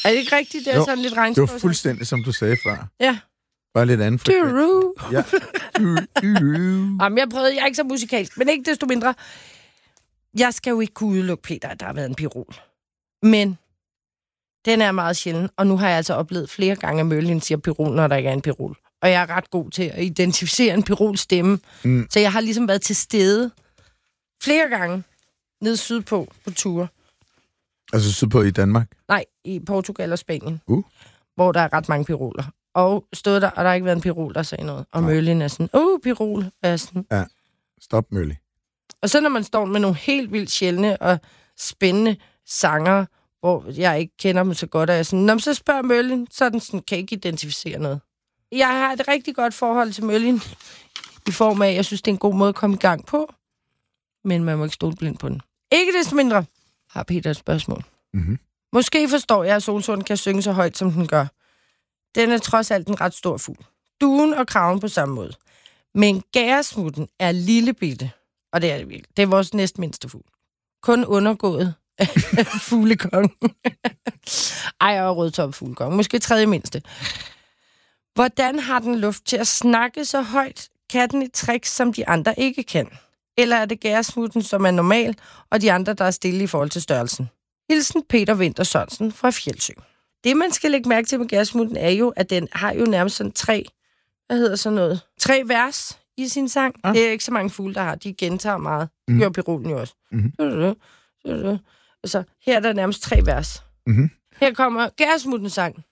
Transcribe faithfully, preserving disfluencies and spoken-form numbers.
Er det ikke rigtigt? Det er jo, sådan lidt det regnskov. var fuldstændig, som du sagde før. Ja. Bare lidt anden frekvens. Ja. Jamen, jeg prøvede, jeg er ikke så musikalsk, men ikke desto mindre. Jeg skal jo ikke kunne udelukke, Peter, at der har været en pirol. Men den er meget sjælden, og nu har jeg altså oplevet flere gange, at Merlin siger pirol, når der ikke er en pirol. Og jeg er ret god til at identificere en pirolstemme. Mm. Så jeg har ligesom været til stede flere gange nede sydpå på ture. Altså sydpå i Danmark? Nej, i Portugal og Spanien. Uh. Hvor der er ret mange piroler. Og stod der, og der har ikke været en pirol, der sagde noget. Og Merlin er sådan, uh, pirol. Er sådan. Ja, stop Merlin. Og så når man står med nogle helt vildt sjældne og spændende sanger, hvor jeg ikke kender dem så godt, og jeg er sådan, når man så spørger Merlin, så er den sådan, kan ikke identificere noget. Jeg har et rigtig godt forhold til Merlin, i form af, at jeg synes, det er en god måde at komme i gang på, men man må ikke stole blind på den. Ikke desto mindre har Peter et spørgsmål. Mm-hmm. Måske forstår jeg, at solsorten kan synge så højt, som den gør. Den er trods alt en ret stor fugl. Duen og kraven på samme måde. Men gæresmutten er lille bitte, og det er det virkelig. Det er vores næstmindste fugl. Kun undergået af fuglekongen. Ej, og rødtoppet fuglekongen. Måske tredje mindste. Hvordan har den luft til at snakke så højt? Kan den et trick, som de andre ikke kan? Eller er det gæresmutten, som er normal, og de andre, der er stille i forhold til størrelsen? Hilsen Peter Winther Sørensen fra Fjeldsø. Det, man skal lægge mærke til med gæresmutten, er jo, at den har jo nærmest sådan tre, hvad hedder sådan noget, tre vers i sin sang. Ja. Det er ikke så mange fugle, der har. De gentager meget. Det gør pirolen jo også. Mm-hmm. Og så her er der nærmest tre vers. Mm-hmm. Her kommer gæresmuttens sang.